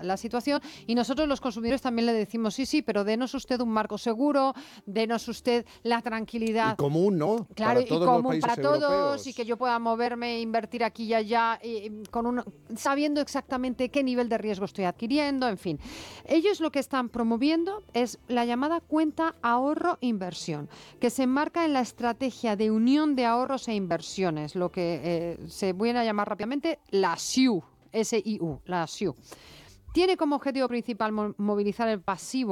la situación, y nosotros los consumidores también le decimos, sí, pero denos usted un marco seguro, denos usted la tranquilidad. Y común, ¿no? Claro, para todos y común los países para todos, europeos. y que yo pueda moverme, invertir aquí y allá, sabiendo exactamente qué nivel de riesgo estoy adquiriendo, en fin. Ellos lo que están promoviendo es la llamada cuenta ahorro-inversión, que se enmarca en la estrategia de unión de ahorros e inversiones, lo que se viene a llamar rápidamente la SIU, S-I-U, la SIU. Tiene como objetivo principal movilizar el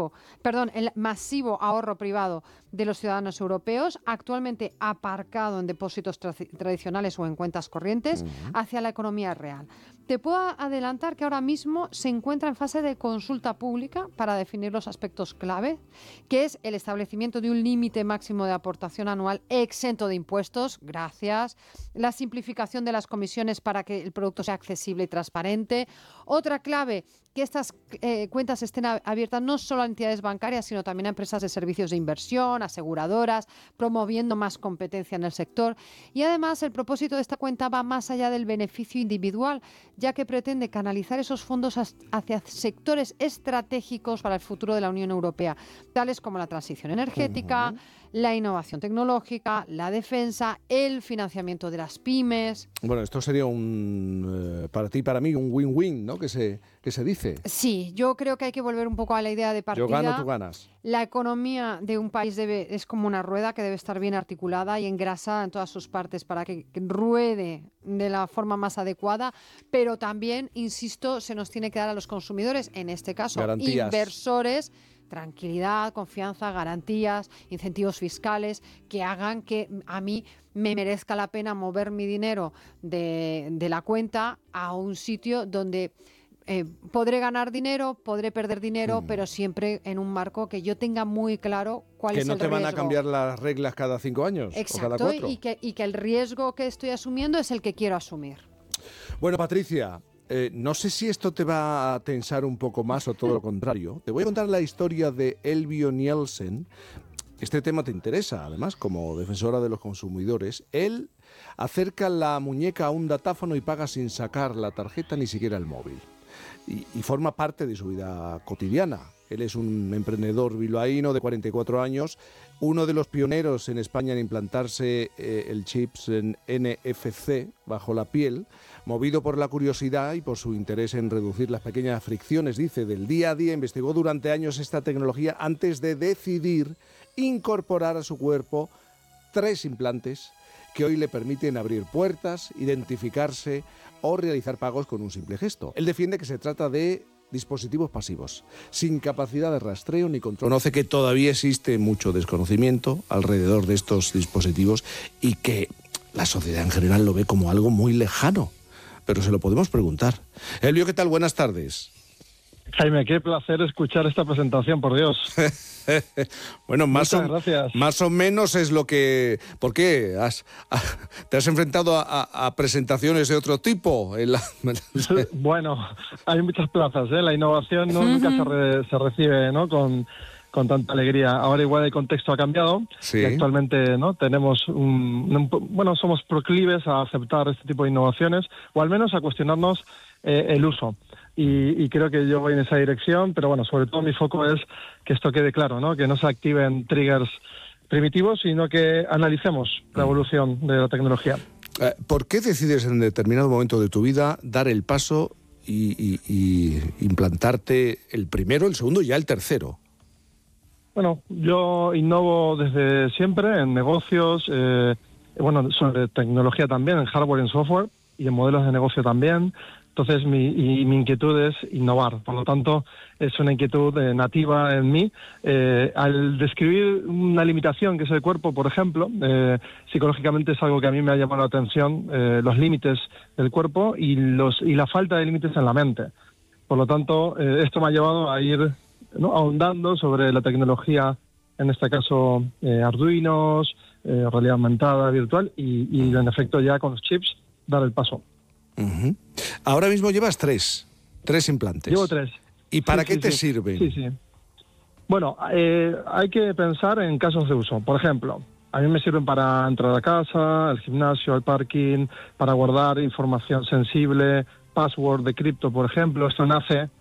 masivo ahorro privado de los ciudadanos europeos, actualmente aparcado en depósitos tradicionales o en cuentas corrientes, hacia la economía real. Te puedo adelantar que ahora mismo se encuentra en fase de consulta pública para definir los aspectos clave, que es el establecimiento de un límite máximo de aportación anual exento de impuestos, gracias, la simplificación de las comisiones para que el producto sea accesible y transparente. Otra clave, que estas cuentas estén abiertas no solo a entidades bancarias, sino también a empresas de servicios de inversión, aseguradoras, promoviendo más competencia en el sector. Y además, el propósito de esta cuenta va más allá del beneficio individual, ya que pretende canalizar esos fondos hacia sectores estratégicos para el futuro de la Unión Europea, tales como la transición energética, la innovación tecnológica, la defensa, el financiamiento de las pymes. Bueno, esto sería para ti y para mí un win-win, ¿no? Que se dice. Sí, yo creo que hay que volver un poco a la idea de partida. Yo gano, tú ganas. La economía de un país es como una rueda que debe estar bien articulada y engrasada en todas sus partes para que ruede de la forma más adecuada, pero también, insisto, se nos tiene que dar a los consumidores, en este caso, garantías. Inversores, tranquilidad, confianza, garantías, incentivos fiscales que hagan que a mí me merezca la pena mover mi dinero de la cuenta a un sitio donde podré ganar dinero, podré perder dinero, pero siempre en un marco que yo tenga muy claro cuál es el riesgo. Que no te van a cambiar las reglas cada 5 años. Exacto, o cada 4. y que el riesgo que estoy asumiendo es el que quiero asumir. Bueno, Patricia, no sé si esto te va a tensar un poco más o todo lo contrario. Te voy a contar la historia de Elvio Nielsen. Este tema te interesa, además, como defensora de los consumidores. Él acerca la muñeca a un datáfono y paga sin sacar la tarjeta ni siquiera el móvil. Y forma parte de su vida cotidiana. Él es un emprendedor bilbaíno de 44 años, uno de los pioneros en España en implantarse el chips en NFC bajo la piel, movido por la curiosidad y por su interés en reducir las pequeñas fricciones, dice, del día a día. Investigó durante años esta tecnología antes de decidir incorporar a su cuerpo 3 implantes que hoy le permiten abrir puertas, identificarse o realizar pagos con un simple gesto. Él defiende que se trata de dispositivos pasivos, sin capacidad de rastreo ni control. Conoce que todavía existe mucho desconocimiento alrededor de estos dispositivos y que la sociedad en general lo ve como algo muy lejano, pero se lo podemos preguntar. Elvio, ¿qué tal? Buenas tardes. Jaime, qué placer escuchar esta presentación, por Dios. Bueno, más o menos es lo que... ¿Por qué? ¿Te has enfrentado a presentaciones de otro tipo? Bueno, hay muchas plazas, ¿eh? La innovación nunca se recibe, ¿no? con tanta alegría. Ahora igual el contexto ha cambiado. Sí. Y actualmente, ¿no? Tenemos somos proclives a aceptar este tipo de innovaciones, o al menos a cuestionarnos el uso. Y creo que yo voy en esa dirección, pero bueno, sobre todo mi foco es que esto quede claro, ¿no? Que no se activen triggers primitivos, sino que analicemos la evolución de la tecnología. ¿Por qué decides en determinado momento de tu vida dar el paso y implantarte el primero, el segundo y ya el tercero? Bueno, yo innovo desde siempre en negocios, sobre tecnología también, en hardware y en software, y en modelos de negocio también. Entonces, mi inquietud es innovar. Por lo tanto, es una inquietud nativa en mí. Al describir una limitación que es el cuerpo, por ejemplo, psicológicamente es algo que a mí me ha llamado la atención, los límites del cuerpo y la falta de límites en la mente. Por lo tanto, esto me ha llevado a ir ahondando sobre la tecnología, en este caso Arduinos, realidad aumentada, virtual, y en efecto ya con los chips dar el paso. Uh-huh. Ahora mismo llevas 3 implantes. Llevo 3. ¿Y para qué te sirven? Sí. Bueno, hay que pensar en casos de uso. Por ejemplo, a mí me sirven para entrar a casa, al gimnasio, al parking, para guardar información sensible, password de cripto, por ejemplo. Esto nace